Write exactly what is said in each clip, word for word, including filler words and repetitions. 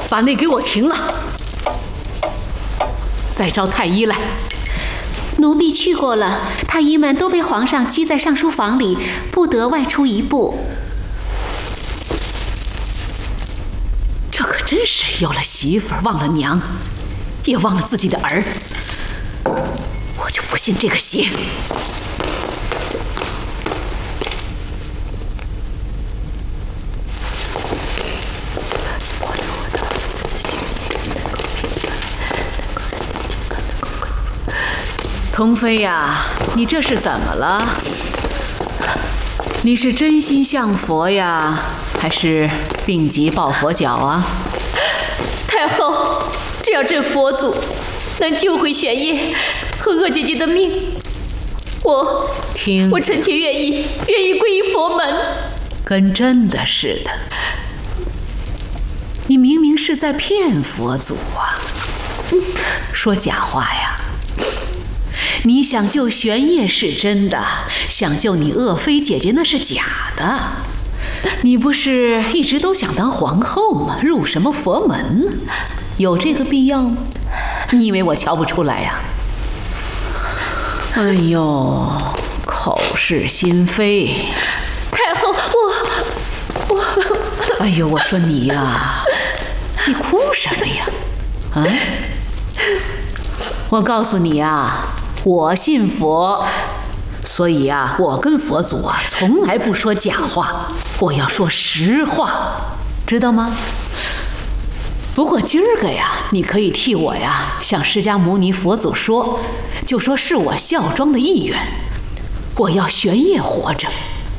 把那给我停了，再召太医来。 奴婢去过了，太医们都被皇上拘在上书房里，不得外出一步。 这可真是有了媳妇儿忘了娘，也忘了自己的儿。我就不信这个邪。童妃呀，你这是怎么了？你是真心向佛呀，还是病急抱佛脚啊？ 太后，只要这佛祖能救回玄烨和鄂姐姐的命，我听， 我臣妾愿意，愿意皈依佛门。 跟真的似的，你明明是在骗佛祖啊！说假话呀！你想救玄烨是真的，想救你鄂妃姐姐那是假的。你不是一直都想当皇后吗？入什么佛门？有这个必要吗？你以为我瞧不出来呀？哎呦，口是心非。 太后，我我…… 哎呦，我说你呀，你哭什么呀？啊？我告诉你啊。我信佛，所以啊，我跟佛祖啊从来不说假话，我要说实话，知道吗？不过今儿个呀，你可以替我呀向释迦牟尼佛祖说，就说是我孝庄的意愿，我要玄烨活着，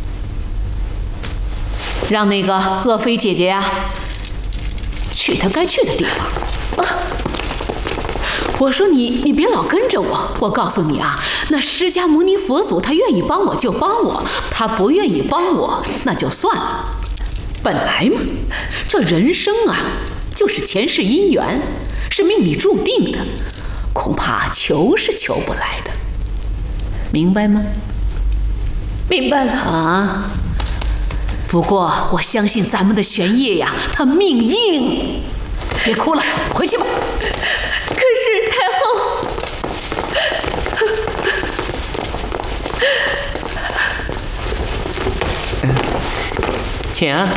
让那个鄂妃姐姐呀去她该去的地方。啊我说你，你别老跟着我。我告诉你啊，那释迦牟尼佛祖他愿意帮我就帮我，他不愿意帮我那就算了。本来嘛，这人生啊，就是前世姻缘，是命里注定的，恐怕求是求不来的，明白吗？ 明白了啊。不过我相信咱们的玄烨呀，他命硬。别哭了，回去吧。 可是太后， 请啊。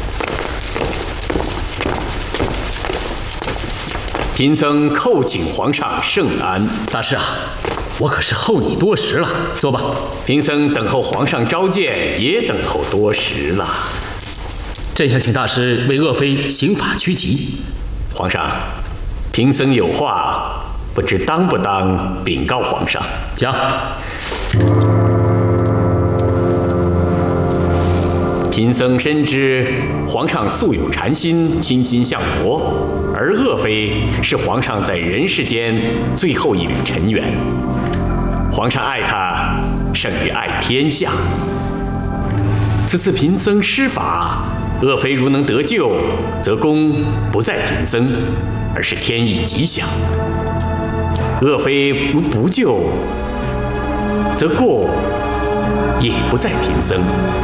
贫僧叩请皇上圣安。 大师啊，我可是候你多时了，坐吧。 贫僧等候皇上召见，也等候多时了。 这下请大师为鄂妃刑法趋吉。 皇上，贫僧有话，不知当不当禀告皇上？ 讲。 贫僧深知皇上素有禅心，倾心向佛，而鄂妃是皇上在人世间最后一缕尘缘。皇上爱她，胜于爱天下。此次贫僧施法，鄂妃如能得救，则功不在贫僧，而是天意吉祥；鄂妃如不救，则过也不在贫僧，